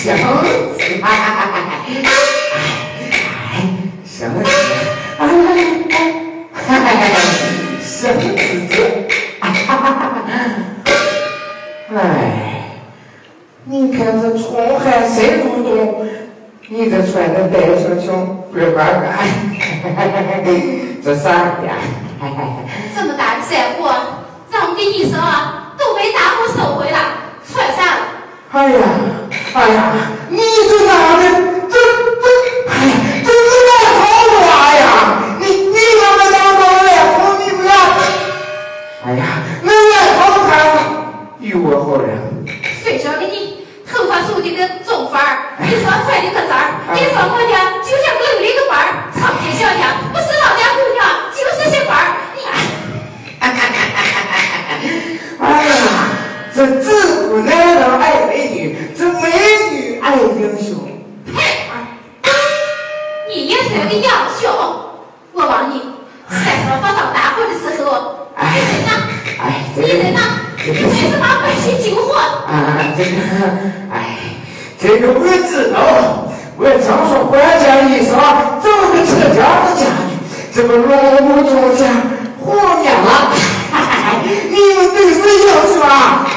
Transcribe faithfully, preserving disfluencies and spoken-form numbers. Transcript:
小子，小子，小子，哎，你看这冲海谁不懂？你这穿的带小穷，不管干，这啥呀？ 这么大的山货，咱们的医生啊都被大伙收回了，穿上了。 哎呀，哎呀，你这哪的？这这，哎呀，这是外头话呀！你你怎么当当外头？你不要？哎呀，那外头他与我好人。 谁晓得你头发梳的个中发儿，你说穿的个簪儿，你说我家就像个溜的个板儿，长得小娘不是老家姑娘，就是些板儿。你， 哎呀，这自古男人爱美女，这美女爱英雄。 嘿，你也是个英雄。我望你在说不上大火的时候，你人呢？ 哎， 你人呢？你为什么不去救火？ 啊，这个，哎，这个我知道。我常说官家一说，这个车家的家具，这个老母种下火灭了。你们对谁要是吧？